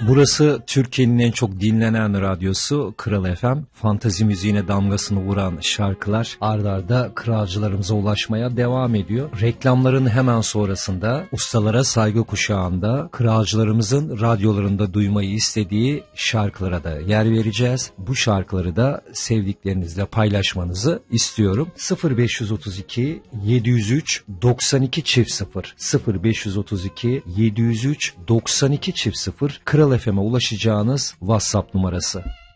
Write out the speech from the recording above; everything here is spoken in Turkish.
Burası Türkiye'nin en çok dinlenen radyosu Kral FM. Fantezi müziğine damgasını vuran şarkılar ard arda kralcılarımıza ulaşmaya devam ediyor. Reklamların hemen sonrasında ustalara saygı kuşağında kralcılarımızın radyolarında duymayı istediği şarkılara da yer vereceğiz. Bu şarkıları da sevdiklerinizle paylaşmanızı istiyorum. 0532 703 92 0 0532 703 92 0 Kral FM'e ulaşacağınız WhatsApp numarası.